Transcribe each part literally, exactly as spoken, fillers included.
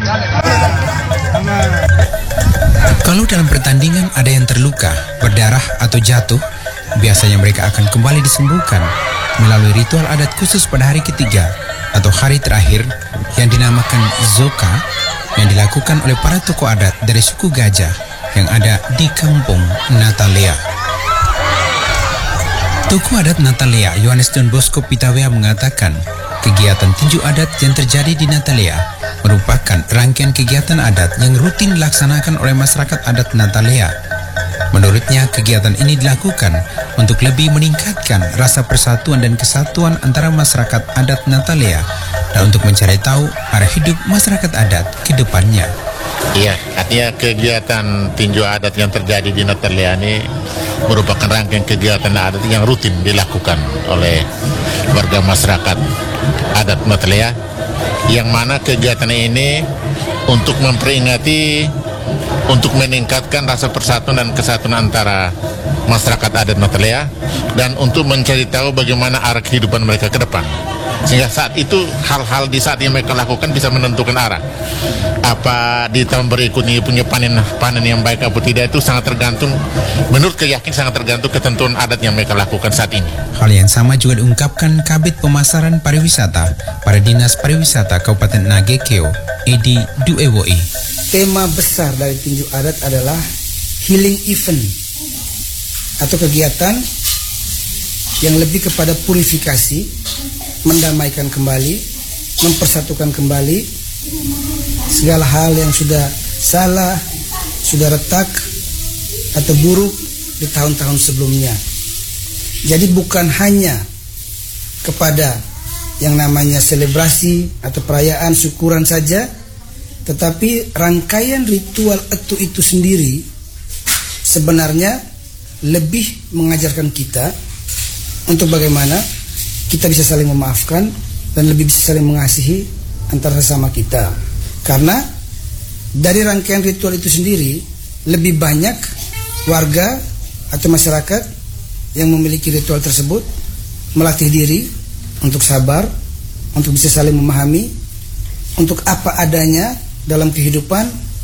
Kalau dalam pertandingan ada yang terluka, berdarah atau jatuh, biasanya mereka akan kembali disembuhkan melalui ritual adat khusus pada hari ketiga atau hari terakhir yang dinamakan Zoka, yang dilakukan oleh para tokoh adat dari suku Gajah yang ada di kampung Natalea. Tokoh adat Natalea, Yohanes Don Bosco Pitawea, mengatakan kegiatan tinju adat yang terjadi di Natalea merupakan rangkaian kegiatan adat yang rutin dilaksanakan oleh masyarakat adat Natalea. Menurutnya, kegiatan ini dilakukan untuk lebih meningkatkan rasa persatuan dan kesatuan antara masyarakat adat Natalea dan untuk mencari tahu arah hidup masyarakat adat ke depannya. Iya, artinya kegiatan tinju adat yang terjadi di Natalea ini merupakan rangkaian kegiatan adat yang rutin dilakukan oleh warga masyarakat adat Natalea, yang mana kegiatan ini untuk memperingati, untuk meningkatkan rasa persatuan dan kesatuan antara masyarakat adat Natalea dan untuk mencari tahu bagaimana arah kehidupan mereka ke depan. Sehingga saat itu hal-hal di saat yang mereka lakukan bisa menentukan arah. Apa di tahun berikutnya punya panen panen yang baik atau tidak, itu sangat tergantung, menurut keyakinan sangat tergantung ketentuan adat yang mereka lakukan saat ini. Hal yang sama juga diungkapkan Kabid Pemasaran Pariwisata pada Dinas Pariwisata Kabupaten Nagekeo, Edi Duewoi. Tema besar dari tinju adat adalah healing event atau kegiatan yang lebih kepada purifikasi, mendamaikan kembali, mempersatukan kembali segala hal yang sudah salah, sudah retak atau buruk di tahun-tahun sebelumnya. Jadi bukan hanya kepada yang namanya selebrasi atau perayaan syukuran saja, tetapi rangkaian ritual etu itu sendiri sebenarnya lebih mengajarkan kita untuk bagaimana kita bisa saling memaafkan dan lebih bisa saling mengasihi antara sesama kita. Karena dari rangkaian ritual itu sendiri, lebih banyak warga atau masyarakat yang memiliki ritual tersebut melatih diri untuk sabar, untuk bisa saling memahami, untuk apa adanya dalam kehidupan,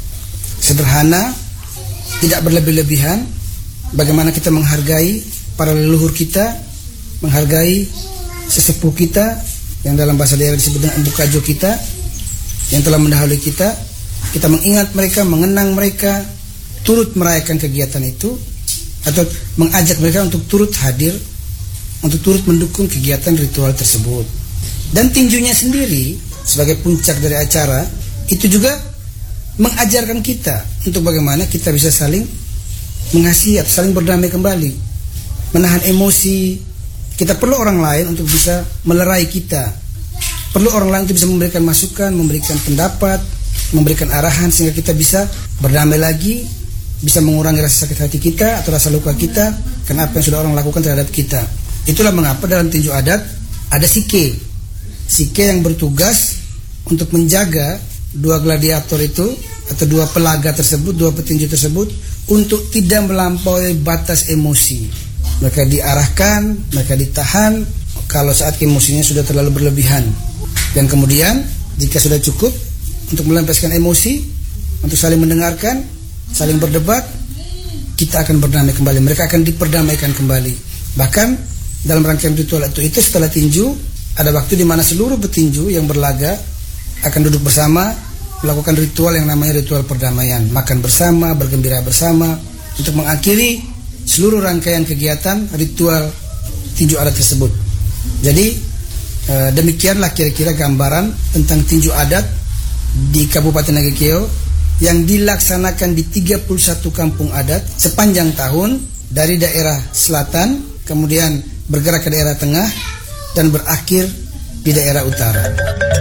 sederhana, tidak berlebih-lebihan, bagaimana kita menghargai para leluhur kita, menghargai sesepuh kita yang dalam bahasa daerah disebut dengan embu kajo kita yang telah mendahului kita. Kita mengingat mereka, mengenang mereka, turut merayakan kegiatan itu atau mengajak mereka untuk turut hadir, untuk turut mendukung kegiatan ritual tersebut. Dan tinjunya sendiri sebagai puncak dari acara itu juga mengajarkan kita untuk bagaimana kita bisa saling mengasihi atau saling berdamai kembali, menahan emosi. Kita perlu orang lain untuk bisa melerai kita. Perlu orang lain untuk bisa memberikan masukan, memberikan pendapat, memberikan arahan sehingga kita bisa berdamai lagi, bisa mengurangi rasa sakit hati kita atau rasa luka kita karena apa yang sudah orang lakukan terhadap kita. Itulah mengapa dalam tinju adat ada sike. Sike yang bertugas untuk menjaga dua gladiator itu atau dua pelaga tersebut, dua petinju tersebut untuk tidak melampaui batas emosi. Mereka diarahkan, mereka ditahan kalau saat emosinya sudah terlalu berlebihan. Dan kemudian jika sudah cukup untuk melampiaskan emosi, untuk saling mendengarkan, saling berdebat, kita akan berdamai kembali. Mereka akan diperdamaikan kembali. Bahkan dalam rangkaian ritual itu, itu setelah tinju, ada waktu di mana seluruh petinju yang berlaga akan duduk bersama, melakukan ritual yang namanya ritual perdamaian. Makan bersama, bergembira bersama, untuk mengakhiri seluruh rangkaian kegiatan ritual tinju adat tersebut. Jadi e, demikianlah kira-kira gambaran tentang tinju adat di Kabupaten Nagekeo yang dilaksanakan di tiga puluh satu kampung adat sepanjang tahun, dari daerah selatan kemudian bergerak ke daerah tengah dan berakhir di daerah utara.